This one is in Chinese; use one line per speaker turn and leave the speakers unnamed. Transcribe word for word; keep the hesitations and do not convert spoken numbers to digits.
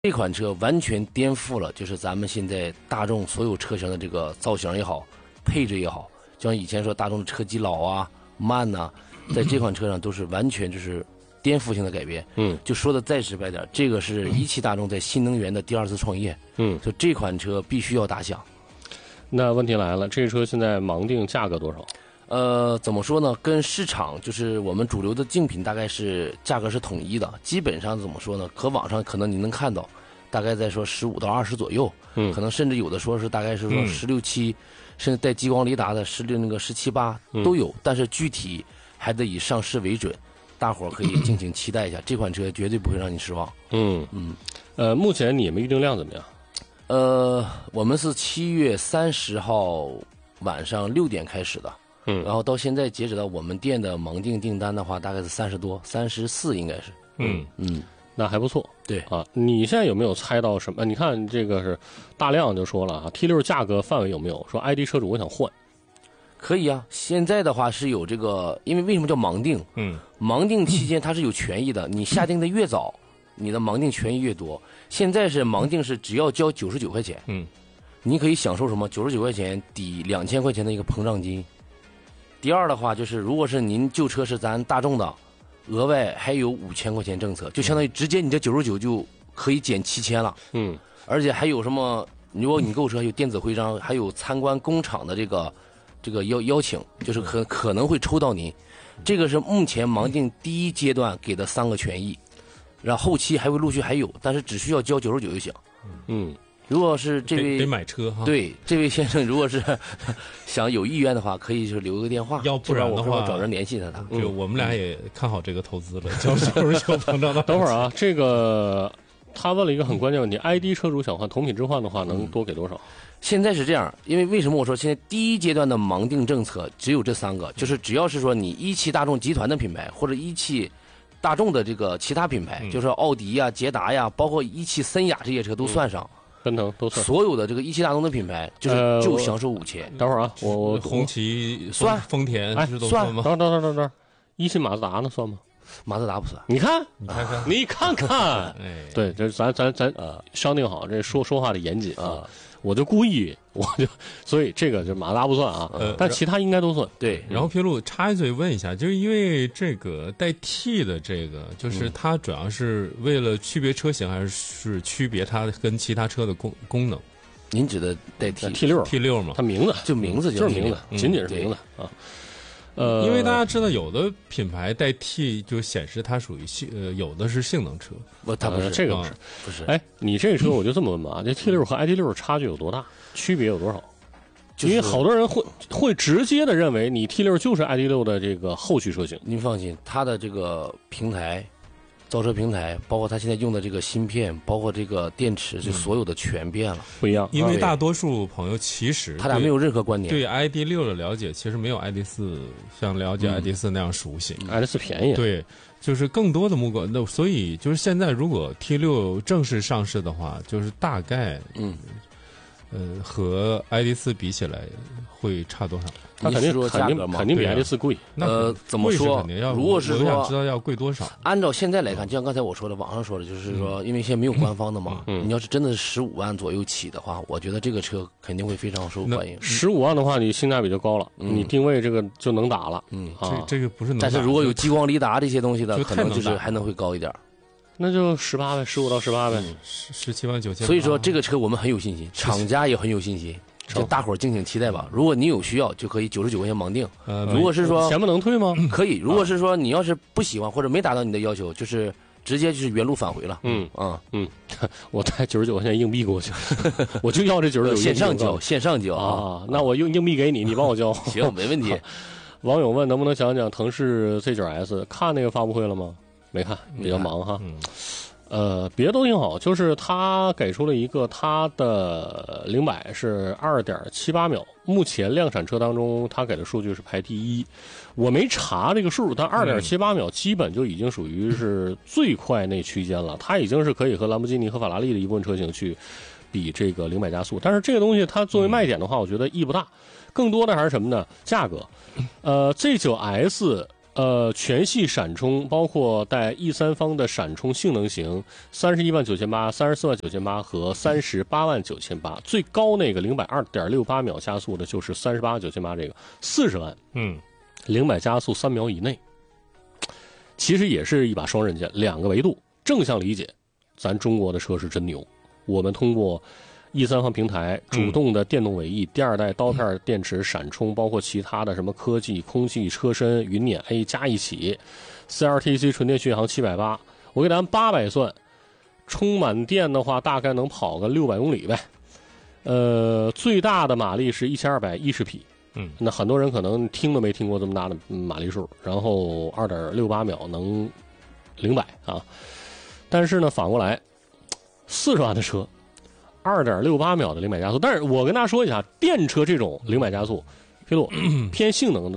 这款车完全颠覆了，就是咱们现在大众所有车型的这个造型也好，配置也好，就像以前说大众的车机老啊、慢呐、啊，在这款车上都是完全就是颠覆性的改变。嗯，就说的再直白点，这个是一汽大众在新能源的第二次创业。嗯，所以这款车必须要打响。
那问题来了，这车现在盲定价格多少？
呃，怎么说呢？跟市场就是我们主流的竞品大概是价格是统一的，基本上怎么说呢？可网上可能你能看到，大概在说十五到二十左右，嗯，可能甚至有的说是大概是说十六七，甚至带激光雷达的十六那个十七八都有，但是具体还得以上市为准，大伙儿可以敬请期待一下，这款车绝对不会让你失望。
嗯嗯，呃，目前你们预定量怎么样？
呃，我们是七月三十号晚上六点开始的。嗯，然后到现在截止到我们店的盲定订单的话，大概是三十多，三十四应该是。
嗯嗯，那还不错。
对
啊，你现在有没有猜到什么？你看这个是大亮就说了啊 ，T 六价格范围有没有？说 I D 车主我想换，
可以啊。现在的话是有这个，因为为什么叫盲定？嗯，盲定期间它是有权益的，你下定的越早，你的盲定权益越多。现在是盲定是只要交九十九块钱，嗯，你可以享受什么？九十九块钱抵两千块钱的一个膨胀金。第二的话就是，如果是您旧车是咱大众的，额外还有五千块钱政策，就相当于直接你这九十九就可以减七千了。嗯，而且还有什么？如果你购车还有电子徽章，还有参观工厂的这个这个邀邀请，就是可可能会抽到您。这个是目前盲定第一阶段给的三个权益，然后后期还会陆续还有，但是只需要交九十九就行。嗯。如果是这位
得买车哈，
对这位先生，如果是想有意愿的话，可以就留个电话，
要不然的话
我找人联系他。他
就我们俩也看好这个投资了，就是就是有膨胀的。
等会儿啊，这个他问了一个很关键问题 ：I D 车主想换同品置换的话，能多给多少？
现在是这样，因为为什么我说现在第一阶段的盲定政策只有这三个，就是只要是说你一汽大众集团的品牌或者一汽大众的这个其他品牌，嗯、就是奥迪呀、捷达呀，包括一汽森雅这些车都算上。
嗯奔腾都算，
所有的这个一汽大众的品牌就是就享受五千。
等会儿啊，我我
红旗
算，
丰田
哎
都算吗？
等等等等等，一汽马自达呢算吗？
马自达不算。
你看，
你看看，
你看看，哎，对，这咱咱咱呃商定好，这说说话得严谨啊。我就故意，我就所以这个就马自达不算啊，呃、但其他应该都算。
对，
然后皮路插一嘴问一下，就是因为这个带 T 的这个，就是它主要是为了区别车型，还是区别它跟其他车的功功能？
您指的带 T
T 六
T 六吗？
它名字
就名字
就是名字，嗯、仅仅是名字啊。呃，
因为大家知道有的品牌带 T 就显示它属于性，呃，有的是性能车，
不，它不是、
呃、这个不是，
不是。
哎，你这车我就这么问吧，这 T 六和 I D 六差距有多大？区别有多少？
就是、
因为好多人会会直接的认为你 T 六就是 I D 六的这个后驱车型。
您放心，它的这个平台。造车平台，包括它现在用的这个芯片，包括这个电池，就所有的全变了，
嗯、不一样。
因为大多数朋友其实
他俩没有任何观点，
对 I D 六的了解其实没有 I D 四像了解 I D 四那样熟悉。
嗯、I D 四便宜，
对，就是更多的目光。那所以就是现在，如果 T 六正式上市的话，就是大概嗯呃和 I D 四比起来会差多少？
它肯定肯定肯定比 I D 四贵。
呃，怎么说？如果是说，
我想知道要贵多少。
按照现在来看，就像刚才我说的，网上说的，就是说，因为现在没有官方的嘛，
嗯、
你要是真的是十五万左右起的话，我觉得这个车肯定会非常受欢迎。
十五万的话，你性价比就高了，嗯、你定位这个就能打了。
嗯，
啊、这这个不是能打。
但是如果有激光雷达这些东西的，可能就是还能会高一点。
那就十八呗，十五到十八呗，
十十七万九千。
所以说这个车我们很有信心，厂家也很有信心。就大伙儿敬请期待吧。如果你有需要，就可以九十九块钱盲定。呃，如果是说
钱不能退吗？
可以。如果是说你要是不喜欢或者没达到你的要求，就是直接就是原路返回了。
嗯
啊
嗯，我带九十九块钱硬币过去，我就要这九十九。
线上交，线上交
啊。那我用硬币给你，你帮我交。
行，没问题。
网友问能不能讲讲腾势 C 九 S？ 看那个发布会了吗？没看，比较忙哈。嗯。呃，别的都挺好，就是他给出了一个他的零百是二点七八秒，目前量产车当中他给的数据是排第一，我没查这个数，但二点七八秒基本就已经属于是最快那区间了，它已经是可以和兰博基尼和法拉利的一部分车型去比这个零百加速，但是这个东西它作为卖点的话，我觉得意不大，更多的还是什么呢？价格，呃 ，Z 九 S。 呃，全系闪充，包括带 E 三方的闪充性能型，三十一万九千八、三十四万九千八和三十八万九千八，最高那个零百二点六八秒加速的就是三十八万九千八这个四十万，
嗯，
零百加速三秒以内，其实也是一把双刃剑，两个维度。正向理解，咱中国的车是真牛，我们通过 E 三方平台主动的电动尾翼、嗯、第二代刀片电池闪充，包括其他的什么科技、空气、车身、云辇 A 加一起 ，C L T C 纯电续航七百八，我给咱八百算，充满电的话大概能跑个六百公里呗。呃，最大的马力是一千二百一十匹，
嗯，
那很多人可能听都没听过这么大的马力数，然后 二点六八秒能零百啊，但是呢，反过来四十万的车。二点六八秒的零百加速，但是我跟大家说一下，电车这种零百加速，披露偏性能的